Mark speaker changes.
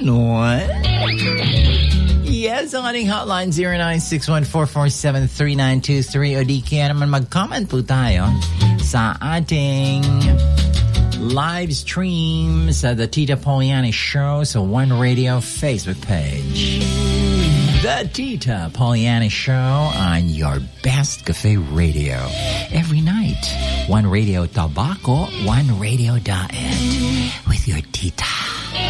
Speaker 1: ganon? Yes, ang ating hotline 0961-447-3923 o di kaya naman mag-comment po tayo sa ating live stream sa The Tita Poliani Show sa One Radio Facebook page. The Tita Poliani Show on your best cafe radio. Every night, One Radio Tabaco, One Radio Diet with your Tita.